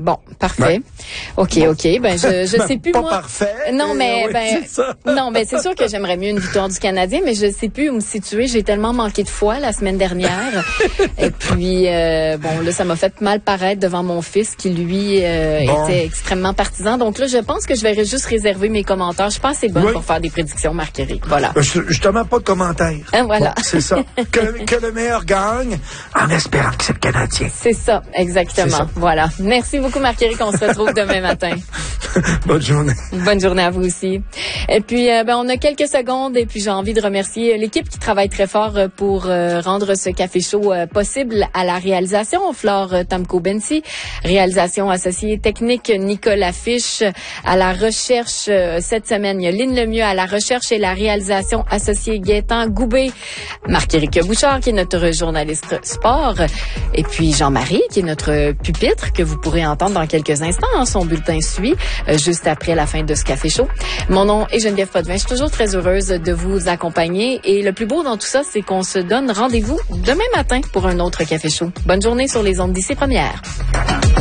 Bon, parfait. Ouais. OK. Ben, je sais plus, pas moi. parfait. Non, mais, oui, c'est ça. non, ben, c'est sûr que j'aimerais mieux une victoire du Canadien, mais je sais plus où me situer. J'ai tellement manqué de foi la semaine dernière. Et puis, bon, là, ça m'a fait mal paraître devant mon fils qui, lui, était extrêmement partisan. Donc là, je pense que je vais juste réserver mes commentaires. Je suis pas assez bonne pour faire des prédictions, Marc-Éric. Voilà. Justement, pas de commentaires. Voilà. Bon, c'est ça. Que le meilleur gagne, en espérant que c'est le Canadien. C'est ça, exactement. C'est ça. Voilà. Merci beaucoup, Marc-Éric. On se retrouve demain matin. Bonne journée. Bonne journée à vous aussi. Et puis, on a quelques secondes et puis j'ai envie de remercier l'équipe qui travaille très fort pour rendre ce café chaud possible à la réalisation. Flore Tamko-Bensi, réalisation associée technique Nicolas Fiche, à la recherche cette semaine. Il y a Lynn Lemieux à la recherche et la réalisation associée Gaétan Goubé, Marc-Éric Bouchard qui est notre journaliste sport et puis Jean-Marie qui est notre pupitre que vous pourrez entendre dans quelques instants. Son bulletin suit juste après la fin de ce café chaud. Mon nom est Geneviève Potvin. Je suis toujours très heureuse de vous accompagner et le plus beau dans tout ça, c'est qu'on se donne rendez-vous demain matin pour un autre café chaud. Bonne journée sur les ondes d'ici première.